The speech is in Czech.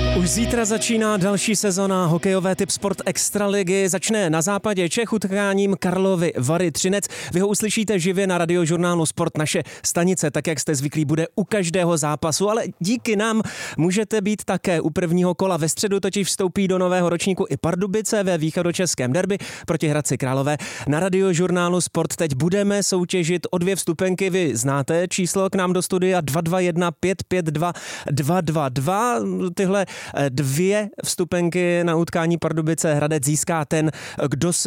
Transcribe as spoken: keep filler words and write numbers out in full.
Už zítra začíná další sezona hokejové typ Sport Extraligy. Začne na západě Čech utkáním Karlovy Vary Třinec. Vy ho uslyšíte živě na radiožurnálu Sport. Naše stanice, tak jak jste zvyklí, bude u každého zápasu, ale díky nám můžete být také u prvního kola. Ve středu totiž vstoupí do nového ročníku i Pardubice ve východočeském derby proti Hradci Králové. Na radiožurnálu Sport teď budeme soutěžit o dvě vstupenky. Vy znáte číslo k nám do studia dva dva jedna pět pět dva dva dva dva. Tyhle dvě vstupenky na utkání Pardubice Hradec získá ten, kdo se